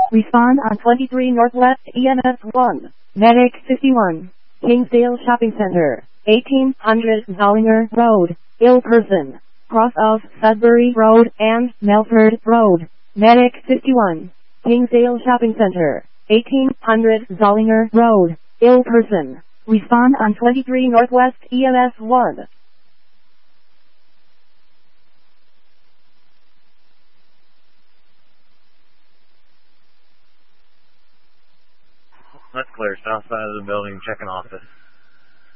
Respond on 23 Northwest EMS 1. Medic 51. Kingsdale Shopping Center. 1800 Zollinger Road. Ill person. Cross of Sudbury Road and Melford Road. Medic 51. Kingsdale Shopping Center. 1800 Zollinger Road. Ill person. Respond on 23 Northwest EMS 1. That's clear. South side of the building, checking office.